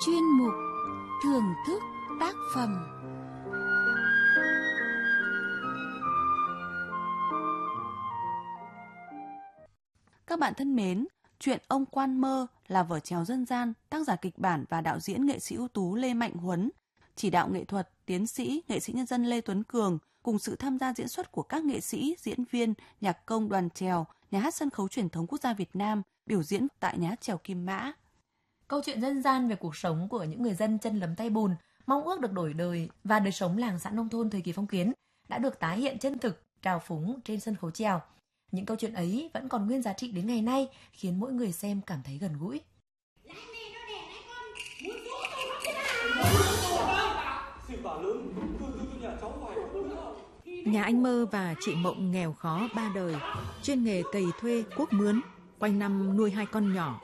Chuyên mục thưởng thức tác phẩm. Các bạn thân mến, chuyện Ông Quan Mơ là vở chèo dân gian, tác giả kịch bản và đạo diễn nghệ sĩ ưu tú Lê Mạnh Huấn, chỉ đạo nghệ thuật tiến sĩ, nghệ sĩ nhân dân Lê Tuấn Cường cùng sự tham gia diễn xuất của các nghệ sĩ, diễn viên, nhạc công, đoàn chèo, nhà hát sân khấu truyền thống quốc gia Việt Nam biểu diễn tại nhà hát chèo Kim Mã. Câu chuyện dân gian về cuộc sống của những người dân chân lấm tay bùn, mong ước được đổi đời và đời sống làng xã nông thôn thời kỳ phong kiến đã được tái hiện chân thực, trào phúng trên sân khấu chèo. Những câu chuyện ấy vẫn còn nguyên giá trị đến ngày nay, khiến mỗi người xem cảm thấy gần gũi. Nhà anh Mơ và chị Mộng nghèo khó ba đời, chuyên nghề cày thuê cuốc mướn, quanh năm nuôi 2 con nhỏ.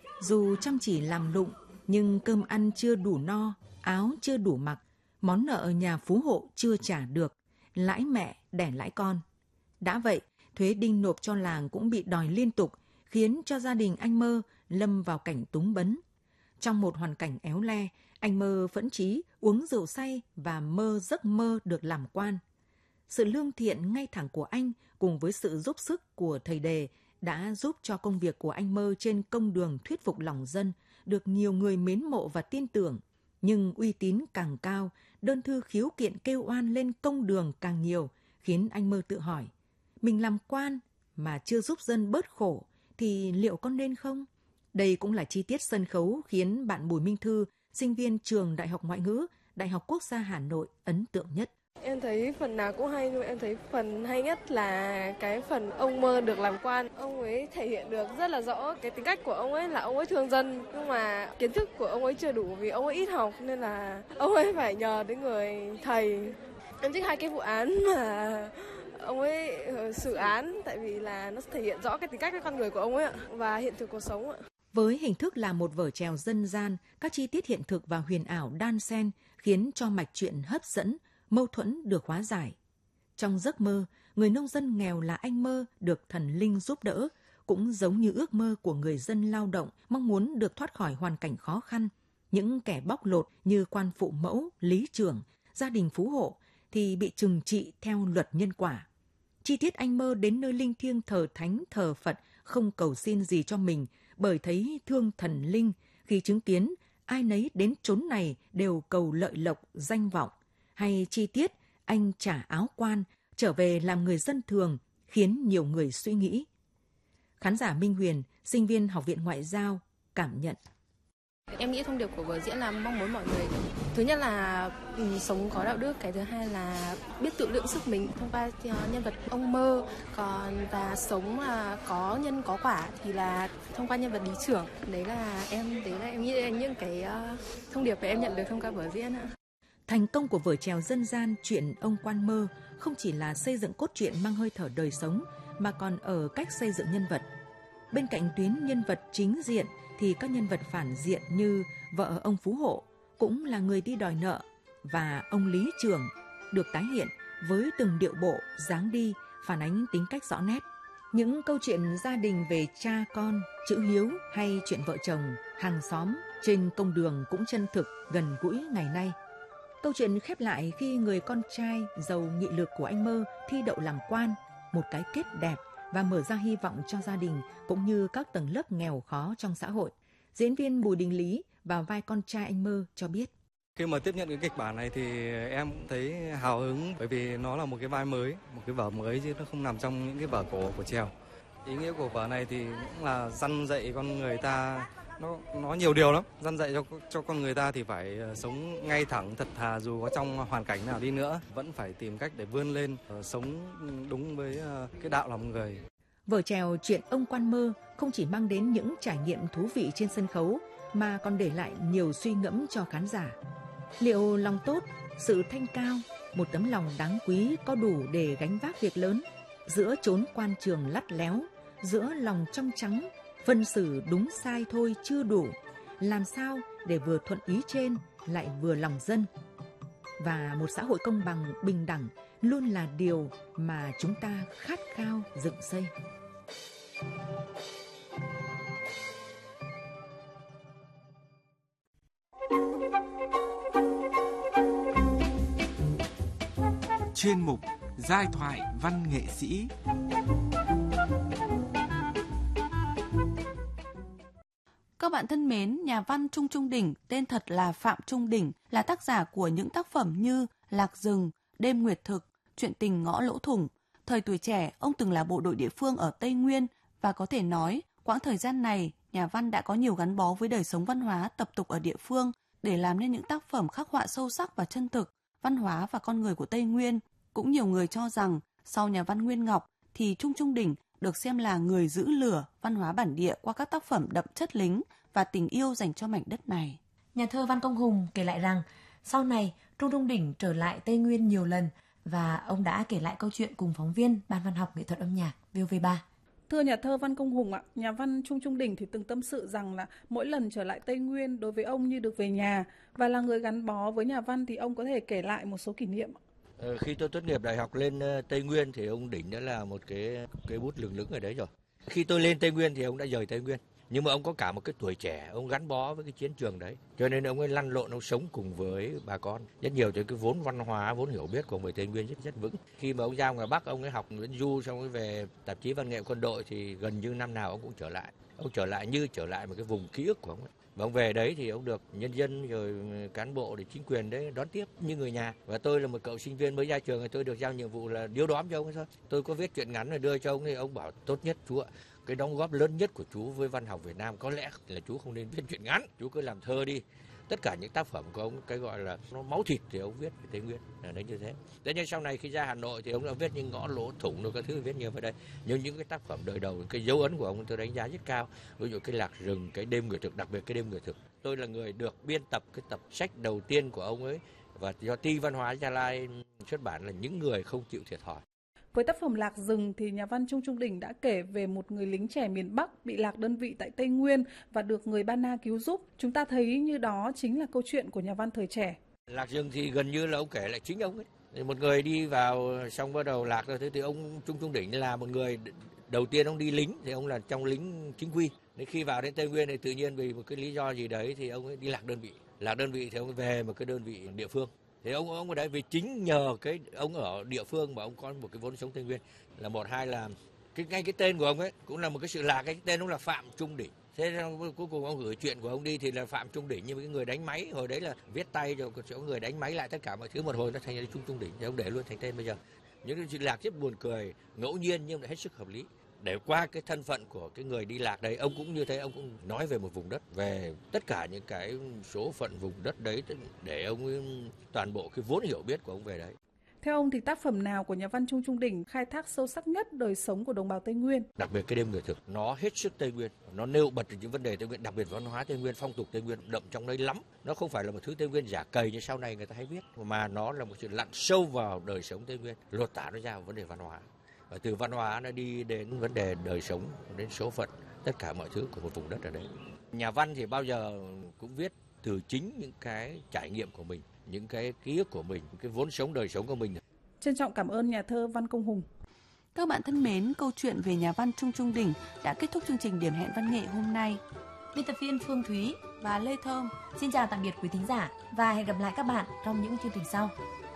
Dù chăm chỉ làm lụng, nhưng cơm ăn chưa đủ no, áo chưa đủ mặc, món nợ nhà phú hộ chưa trả được, lãi mẹ đẻ lãi con. Đã vậy, thuế đinh nộp cho làng cũng bị đòi liên tục, khiến cho gia đình anh Mơ lâm vào cảnh túng bấn. Trong một hoàn cảnh éo le, anh Mơ phẫn chí uống rượu say và mơ giấc mơ được làm quan. Sự lương thiện ngay thẳng của anh cùng với sự giúp sức của thầy đề đã giúp cho công việc của anh Mơ trên công đường thuyết phục lòng dân được nhiều người mến mộ và tin tưởng. Nhưng uy tín càng cao, đơn thư khiếu kiện kêu oan lên công đường càng nhiều, khiến anh Mơ tự hỏi, mình làm quan mà chưa giúp dân bớt khổ thì liệu có nên không? Đây cũng là chi tiết sân khấu khiến bạn Bùi Minh Thư, sinh viên trường Đại học Ngoại ngữ, Đại học Quốc gia Hà Nội ấn tượng nhất. Em thấy phần nào cũng hay, nhưng em thấy phần hay nhất là cái phần ông Mơ được làm quan. Ông ấy thể hiện được rất là rõ cái tính cách của ông ấy là ông ấy thương dân, nhưng mà kiến thức của ông ấy chưa đủ vì ông ấy ít học, nên là ông ấy phải nhờ đến người thầy. Em thích 2 cái vụ án mà ông ấy xử án, tại vì là nó thể hiện rõ cái tính cách, cái con người của ông ấy ạ, và hiện thực cuộc sống ạ. Với hình thức là một vở chèo dân gian, các chi tiết hiện thực và huyền ảo đan xen khiến cho mạch truyện hấp dẫn, mâu thuẫn được hóa giải. Trong giấc mơ, người nông dân nghèo là anh Mơ được thần linh giúp đỡ, cũng giống như ước mơ của người dân lao động mong muốn được thoát khỏi hoàn cảnh khó khăn. Những kẻ bóc lột như quan phụ mẫu, lý trưởng, gia đình phú hộ thì bị trừng trị theo luật nhân quả. Chi tiết anh Mơ đến nơi linh thiêng thờ thánh thờ Phật không cầu xin gì cho mình bởi thấy thương thần linh, khi chứng kiến ai nấy đến chốn này đều cầu lợi lộc, danh vọng. Hay chi tiết anh trả áo quan, trở về làm người dân thường, khiến nhiều người suy nghĩ. Khán giả Minh Huyền, sinh viên Học viện Ngoại giao, cảm nhận. Em nghĩ thông điệp của vở diễn là mong muốn mọi người, thứ nhất là sống có đạo đức, cái thứ hai là biết tự lượng sức mình thông qua nhân vật ông Mơ, còn và sống có nhân có quả thì là thông qua nhân vật lý trưởng. Đấy là em nghĩ là những cái thông điệp mà em nhận được thông qua vở diễn ạ. Thành công của vở chèo dân gian chuyện Ông Quan Mơ không chỉ là xây dựng cốt truyện mang hơi thở đời sống, mà còn ở cách xây dựng nhân vật. Bên cạnh tuyến nhân vật chính diện thì các nhân vật phản diện như vợ ông phú hộ cũng là người đi đòi nợ, và ông lý trưởng được tái hiện với từng điệu bộ, dáng đi phản ánh tính cách rõ nét. Những câu chuyện gia đình về cha con, chữ hiếu hay chuyện vợ chồng, hàng xóm trên công đường cũng chân thực, gần gũi ngày nay. Câu chuyện khép lại khi người con trai giàu nghị lực của anh Mơ thi đậu làm quan, một cái kết đẹp và mở ra hy vọng cho gia đình cũng như các tầng lớp nghèo khó trong xã hội. Diễn viên Bùi Đình Lý vào vai con trai anh Mơ cho biết. Khi mà tiếp nhận cái kịch bản này thì em cũng thấy hào hứng, bởi vì nó là một cái vai mới, một cái vở mới chứ nó không nằm trong những cái vở cổ của chèo. Ý nghĩa của vở này thì cũng là răn dạy con người ta, nó nhiều điều lắm, răn dạy cho con người ta thì phải sống ngay thẳng, thật thà, dù có trong hoàn cảnh nào đi nữa vẫn phải tìm cách để vươn lên, sống đúng với cái đạo làm người. Vở chèo chuyện Ông Quan Mơ không chỉ mang đến những trải nghiệm thú vị trên sân khấu mà còn để lại nhiều suy ngẫm cho khán giả. Liệu lòng tốt, sự thanh cao, một tấm lòng đáng quý có đủ để gánh vác việc lớn, giữa chốn quan trường lắt léo, giữa lòng trong trắng, phân xử đúng sai thôi chưa đủ, làm sao để vừa thuận ý trên lại vừa lòng dân. Và một xã hội công bằng, bình đẳng luôn là điều mà chúng ta khát khao dựng xây. chuyên mục Giai thoại văn nghệ sĩ. Các bạn thân mến, nhà văn Trung Trung Đình, tên thật là Phạm Trung Đình, là tác giả của những tác phẩm như Lạc Rừng, Đêm Nguyệt Thực, Chuyện tình ngõ lỗ thủng. Thời tuổi trẻ, ông từng là bộ đội địa phương ở Tây Nguyên và có thể nói, quãng thời gian này, nhà văn đã có nhiều gắn bó với đời sống văn hóa tập tục ở địa phương để làm nên những tác phẩm khắc họa sâu sắc và chân thực, văn hóa và con người của Tây Nguyên. Cũng nhiều người cho rằng, sau nhà văn Nguyên Ngọc thì Trung Trung Đình được xem là người giữ lửa văn hóa bản địa qua các tác phẩm đậm chất lính và tình yêu dành cho mảnh đất này. Nhà thơ Văn Công Hùng kể lại rằng, sau này Trung Trung Đình trở lại Tây Nguyên nhiều lần và ông đã kể lại câu chuyện cùng phóng viên Ban Văn học Nghệ thuật âm nhạc VOV3. Thưa nhà thơ Văn Công Hùng ạ, nhà văn Trung Trung Đình thì từng tâm sự rằng là mỗi lần trở lại Tây Nguyên đối với ông như được về nhà, và là người gắn bó với nhà văn thì ông có thể kể lại một số kỷ niệm. Khi tôi tốt nghiệp đại học lên Tây Nguyên thì ông Đình đã là một cái bút lừng lững ở đấy rồi. Khi tôi lên Tây Nguyên thì ông đã rời Tây Nguyên. Nhưng mà ông có cả một cái tuổi trẻ, ông gắn bó với cái chiến trường đấy. Cho nên ông ấy lăn lộn, ông sống cùng với bà con. Rất nhiều cái vốn văn hóa, vốn hiểu biết của người Tây Nguyên rất vững. Khi mà ông ra ngoài Bắc, ông ấy học Nguyễn Du, xong rồi về tạp chí Văn nghệ Quân đội thì gần như năm nào ông cũng trở lại. Ông trở lại như trở lại một cái vùng ký ức của ông ấy. Và ông về đấy thì ông được nhân dân rồi cán bộ để chính quyền đấy đón tiếp như người nhà. Và tôi là một cậu sinh viên mới ra trường thì tôi được giao nhiệm vụ là điếu đóm cho ông ấy thôi. Tôi có viết truyện ngắn rồi đưa cho ông thì ông bảo tốt nhất chú ạ. Cái đóng góp lớn nhất của chú với văn học Việt Nam có lẽ là chú không nên viết truyện ngắn, chú cứ làm thơ đi. Tất cả những tác phẩm của ông, cái gọi là nó máu thịt thì ông viết về Tây Nguyên, là đấy như thế. Thế nhưng sau này khi ra Hà Nội thì ông đã viết những ngõ lỗ thủng rồi các thứ viết nhiều vào đây. Nhưng những cái tác phẩm đời đầu, cái dấu ấn của ông tôi đánh giá rất cao. Ví dụ cái Lạc Rừng, cái Đêm Nguyệt Thực, đặc biệt cái Đêm Nguyệt Thực. Tôi là người được biên tập cái tập sách đầu tiên của ông ấy và do Ty Văn hóa Gia Lai xuất bản là Những Người Không Chịu Thiệt Thòi. Với tác phẩm Lạc Rừng thì nhà văn Trung Trung Đình đã kể về một người lính trẻ miền Bắc bị lạc đơn vị tại Tây Nguyên và được người Ba Na cứu giúp. Chúng ta thấy như đó chính là câu chuyện của nhà văn thời trẻ. Lạc Rừng thì gần như là ông kể lại chính ông ấy. Một người đi vào xong bắt đầu lạc rồi, thế thì ông Trung Trung Đình là một người đầu tiên ông đi lính, thì ông là trong lính chính quy. Nên khi vào đến Tây Nguyên thì tự nhiên vì một cái lý do gì đấy thì ông ấy đi lạc đơn vị. Lạc đơn vị thì ông ấy về một cái đơn vị địa phương. Thì ông ở đấy vì chính nhờ cái ông ở địa phương mà ông có một cái vốn sống Tây Nguyên là một, hai là ngay cái tên của ông ấy cũng là một cái sự lạc, cái tên ông là Phạm Trung Đình. Thế nên cuối cùng ông gửi chuyện của ông đi thì là Phạm Trung Đình, như cái người đánh máy hồi đấy là viết tay rồi có người đánh máy lại tất cả mọi thứ, một hồi nó thành ra Trung Trung Đình thì ông để luôn thành tên bây giờ. Những cái sự lạc rất buồn cười, ngẫu nhiên nhưng lại hết sức hợp lý. Để qua cái thân phận của cái người đi lạc đấy, ông cũng như thế, ông cũng nói về một vùng đất, về tất cả những cái số phận vùng đất đấy để ông toàn bộ cái vốn hiểu biết của ông về đấy. Theo ông thì tác phẩm nào của nhà văn Trung Trung Đình khai thác sâu sắc nhất đời sống của đồng bào Tây Nguyên? Đặc biệt cái Đêm Nguyệt Thực, nó hết sức Tây Nguyên, nó nêu bật những vấn đề Tây Nguyên, đặc biệt văn hóa Tây Nguyên, phong tục Tây Nguyên đậm trong đấy lắm. Nó không phải là một thứ Tây Nguyên giả cầy như sau này người ta hay biết, mà nó là một sự lặn sâu vào đời sống Tây Nguyên, lột tả nó ra vào vấn đề văn hóa. Và từ văn hóa nó đi đến vấn đề đời sống, đến số phận, tất cả mọi thứ của một vùng đất ở đấy. Nhà văn thì bao giờ cũng viết từ chính những cái trải nghiệm của mình, những cái ký ức của mình, cái vốn sống đời sống của mình. Trân trọng cảm ơn nhà thơ Văn Công Hùng. Các bạn thân mến, câu chuyện về nhà văn Trung Trung Đình đã kết thúc chương trình Điểm hẹn văn nghệ hôm nay. Biên tập viên Phương Thúy và Lê Thơm xin chào tạm biệt quý thính giả và hẹn gặp lại các bạn trong những chương trình sau.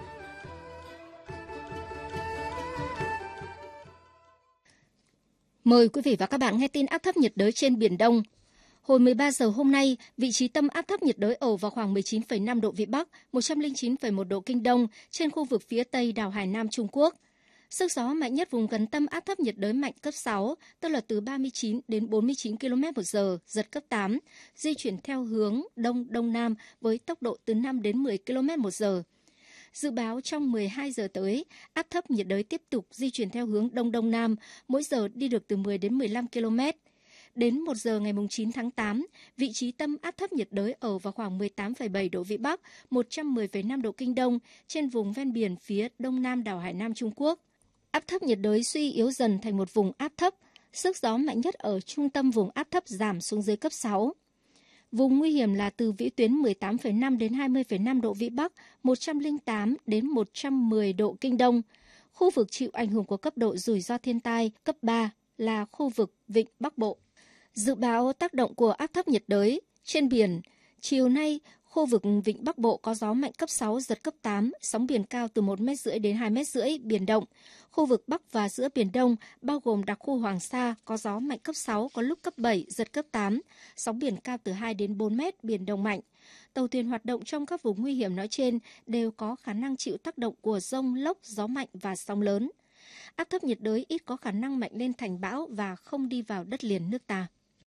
Mời quý vị và các bạn nghe tin áp thấp nhiệt đới trên Biển Đông. Hồi 13 giờ hôm nay, vị trí tâm áp thấp nhiệt đới ở vào khoảng 19,5 độ Vĩ Bắc, 109,1 độ Kinh Đông trên khu vực phía Tây đảo Hải Nam Trung Quốc. Sức gió mạnh nhất vùng gần tâm áp thấp nhiệt đới mạnh cấp 6, tức là từ 39 đến 49 km/h, giật cấp 8, di chuyển theo hướng Đông-Đông Nam với tốc độ từ 5 đến 10 km/h. Dự báo trong 12 giờ tới, áp thấp nhiệt đới tiếp tục di chuyển theo hướng Đông-Đông Nam, mỗi giờ đi được từ 10 đến 15 km. Đến 1 giờ ngày 9 tháng 8, vị trí tâm áp thấp nhiệt đới ở vào khoảng 18,7 độ Vĩ Bắc, 110,5 độ Kinh Đông trên vùng ven biển phía Đông Nam đảo Hải Nam Trung Quốc. Áp thấp nhiệt đới suy yếu dần thành một vùng áp thấp, sức gió mạnh nhất ở trung tâm vùng áp thấp giảm xuống dưới cấp 6. Vùng nguy hiểm là từ vĩ tuyến 18,5 đến 20,5 độ Vĩ Bắc, 108 đến 110 độ Kinh Đông. Khu vực chịu ảnh hưởng của cấp độ rủi ro thiên tai cấp 3 là khu vực Vịnh Bắc Bộ. Dự báo tác động của áp thấp nhiệt đới trên biển, chiều nay Khu vực Vịnh Bắc Bộ có gió mạnh cấp 6, giật cấp 8, sóng biển cao từ 1,5 m đến 2,5 m, biển động. Khu vực Bắc và giữa Biển Đông, bao gồm đặc khu Hoàng Sa, có gió mạnh cấp 6, có lúc cấp 7, giật cấp 8, sóng biển cao từ 2 đến 4 m, biển động mạnh. Tàu thuyền hoạt động trong các vùng nguy hiểm nói trên đều có khả năng chịu tác động của dông, lốc, gió mạnh và sóng lớn. Áp thấp nhiệt đới ít có khả năng mạnh lên thành bão và không đi vào đất liền nước ta.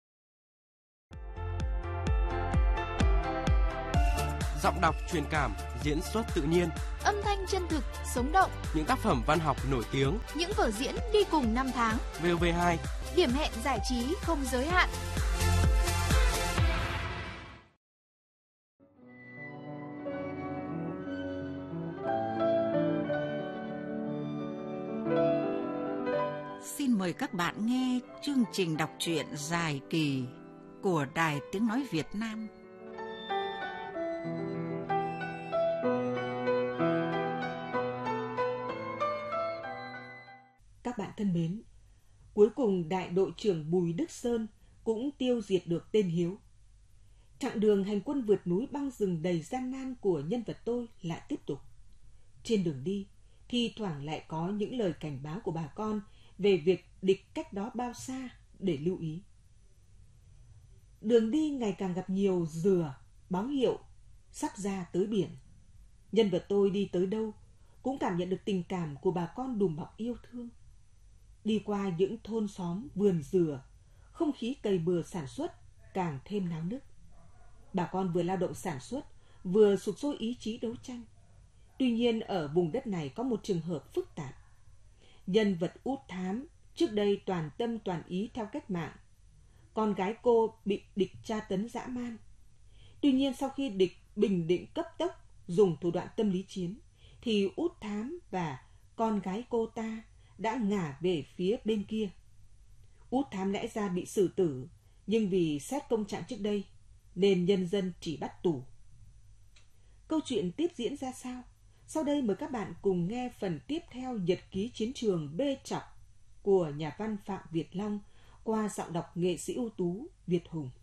Giọng đọc truyền cảm, diễn xuất tự nhiên, âm thanh chân thực, sống động, những tác phẩm văn học nổi tiếng, những vở diễn đi cùng năm tháng. VOV2, điểm hẹn giải trí không giới hạn. Xin mời các bạn nghe chương trình đọc truyện dài kỳ của Đài Tiếng Nói Việt Nam. Các bạn thân mến, cuối cùng đại đội trưởng Bùi Đức Sơn cũng tiêu diệt được tên Hiếu. Chặng đường hành quân vượt núi băng rừng đầy gian nan của nhân vật tôi lại tiếp tục. Trên đường đi, thi thoảng lại có những lời cảnh báo của bà con về việc địch cách đó bao xa để lưu ý. Đường đi ngày càng gặp nhiều dừa, báo hiệu sắp ra tới biển. Nhân vật tôi đi tới đâu cũng cảm nhận được tình cảm của bà con đùm bọc yêu thương. Đi qua những thôn xóm, vườn dừa, không khí cày bừa sản xuất càng thêm náo nức. Bà con vừa lao động sản xuất, vừa sục sôi ý chí đấu tranh. Tuy nhiên ở vùng đất này có một trường hợp phức tạp. Nhân vật Út Thám trước đây toàn tâm toàn ý theo cách mạng. Con gái cô bị địch tra tấn dã man. Tuy nhiên sau khi địch bình định cấp tốc dùng thủ đoạn tâm lý chiến, thì Út Thám và con gái cô ta đã ngả về phía bên kia. Út Thám lẽ ra bị xử tử, nhưng vì xét công trạng trước đây, nên nhân dân chỉ bắt tù. Câu chuyện tiếp diễn ra sao? Sau đây mời các bạn cùng nghe phần tiếp theo nhật ký chiến trường Bê Chọc của nhà văn Phạm Việt Long qua giọng đọc nghệ sĩ ưu tú Việt Hùng.